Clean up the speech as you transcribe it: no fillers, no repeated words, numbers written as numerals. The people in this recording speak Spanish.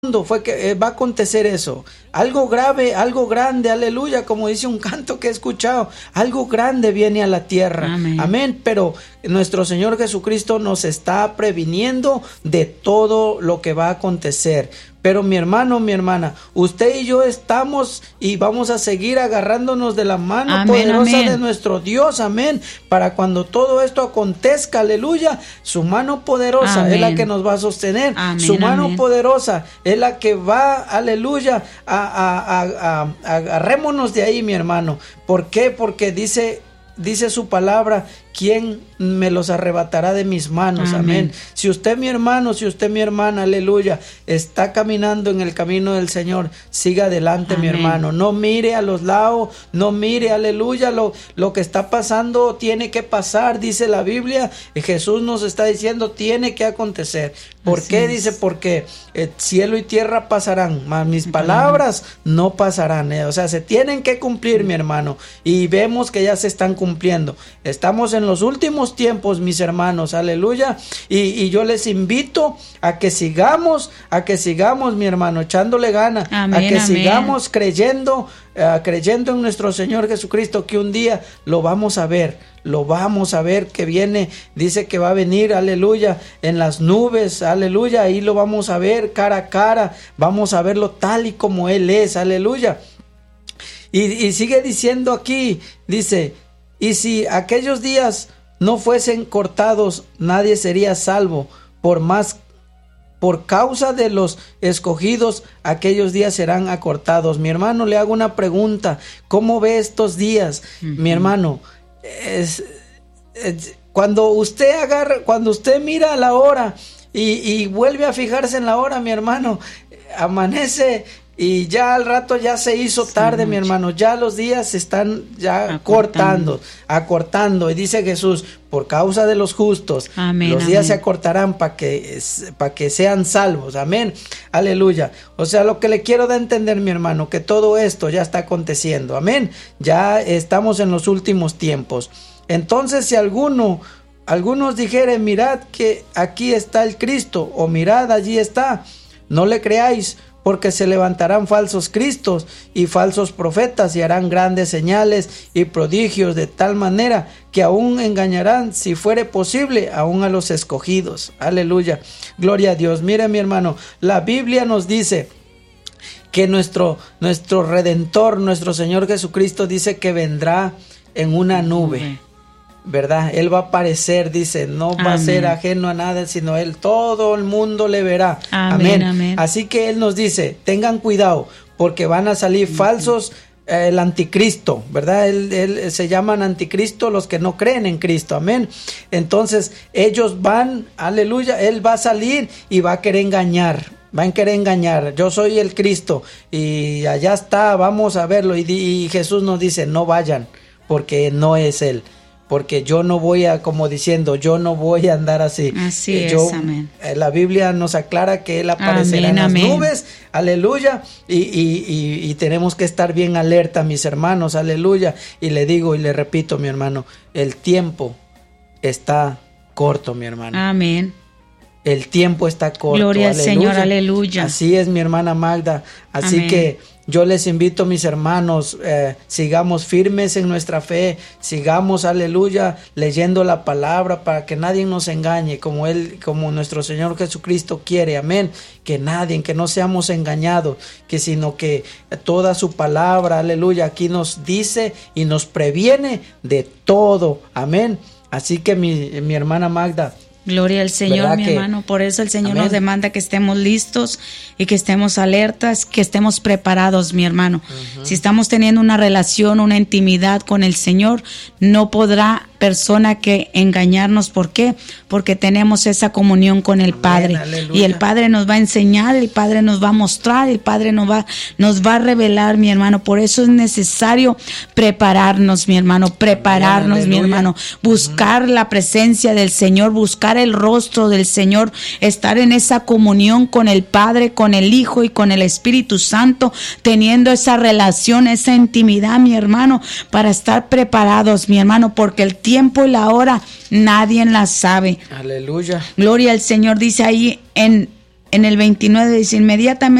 fue que va a acontecer eso, algo grave, algo grande, aleluya, como dice un canto que he escuchado, algo grande viene a la tierra, amén, pero nuestro Señor Jesucristo nos está previniendo de todo lo que va a acontecer. Pero mi hermano, mi hermana, usted y yo estamos y vamos a seguir agarrándonos de la mano poderosa de nuestro Dios, amén, para cuando todo esto acontezca, aleluya, su mano poderosa es la que nos va a sostener, su mano poderosa es la que va, aleluya, agarrémonos de ahí, mi hermano. ¿Por qué? Porque dice su palabra, ¿quién me los arrebatará de mis manos? Amén. Si usted, mi hermano, si usted, mi hermana, aleluya, está caminando en el camino del Señor, siga adelante, mi hermano. No mire a los lados, no mire, aleluya, lo que está pasando tiene que pasar, dice la Biblia. Y Jesús nos está diciendo, tiene que acontecer. ¿Por qué? Dice, porque cielo y tierra pasarán, mas mis palabras no pasarán. O sea, se tienen que cumplir, mi hermano. Y vemos que ya se están cumpliendo. Estamos en los últimos tiempos, mis hermanos, aleluya, y yo les invito a que sigamos, mi hermano, echándole gana, sigamos creyendo en nuestro Señor Jesucristo, que un día lo vamos a ver que viene, dice que va a venir, aleluya, en las nubes, aleluya, ahí lo vamos a ver cara a cara, vamos a verlo tal y como Él es, aleluya, y sigue diciendo aquí, dice, y si aquellos días no fuesen cortados, nadie sería salvo. Por causa de los escogidos, aquellos días serán acortados. Mi hermano, le hago una pregunta. ¿Cómo ve estos días? Mi hermano, cuando usted mira la hora y vuelve a fijarse en la hora, mi hermano, amanece y ya al rato ya se hizo tarde, mi hermano, ya los días se están ya acortando, y dice Jesús, por causa de los justos, los días se acortarán para que sean salvos, amén, aleluya. O sea, lo que le quiero dar a entender, mi hermano, que todo esto ya está aconteciendo, amén, ya estamos en los últimos tiempos. Entonces, si algunos dijeren, mirad que aquí está el Cristo, o mirad allí está, no le creáis, porque se levantarán falsos cristos y falsos profetas y harán grandes señales y prodigios, de tal manera que aún engañarán, si fuere posible, aún a los escogidos. Aleluya, gloria a Dios. Mire, mi hermano, la Biblia nos dice que nuestro Redentor, nuestro Señor Jesucristo, dice que vendrá en una nube, ¿verdad? Él va a aparecer, dice, no va a ser ajeno a nada, sino Él, todo el mundo le verá. Amén. Así que Él nos dice, tengan cuidado, porque van a salir falsos, el anticristo, ¿verdad? Él se llaman anticristo los que no creen en Cristo, amén. Entonces, ellos van, aleluya, Él va a salir y va a querer engañar. Van a querer engañar, yo soy el Cristo, y allá está, vamos a verlo. Y Jesús nos dice, no vayan, porque no es Él. Porque yo no voy a, como diciendo, yo no voy a andar así. Así es, amén. La Biblia nos aclara que Él aparecerá en las nubes, aleluya, y tenemos que estar bien alerta, mis hermanos, aleluya. Y le digo y le repito, mi hermano, el tiempo está corto, mi hermano. Amén. El tiempo está corto. Gloria al Señor, aleluya. Así es, mi hermana Magda. Así que yo les invito, mis hermanos, sigamos firmes en nuestra fe, sigamos, aleluya, leyendo la palabra para que nadie nos engañe, como nuestro Señor Jesucristo quiere, amén, que no seamos engañados, sino que toda su palabra, aleluya, aquí nos dice y nos previene de todo, amén. Así que mi hermana Magda, gloria al Señor, mi hermano. Por eso el Señor nos demanda que estemos listos y que estemos alertas, que estemos preparados, mi hermano. Si estamos teniendo una relación, una intimidad con el Señor, no podrá persona que engañarnos. ¿Por qué? Porque tenemos esa comunión con el Padre. Aleluya. Y el Padre nos va a enseñar, el Padre nos va a mostrar, el Padre nos va a revelar, mi hermano. Por eso es necesario prepararnos, mi hermano, mi hermano. Buscar la presencia del Señor, buscar el rostro del Señor, estar en esa comunión con el Padre, con el Hijo y con el Espíritu Santo, teniendo esa relación, esa intimidad, mi hermano, para estar preparados, mi hermano, porque el tiempo y la hora nadie la sabe. Aleluya. Gloria al Señor. Dice ahí en En el 29 dice inmediatamente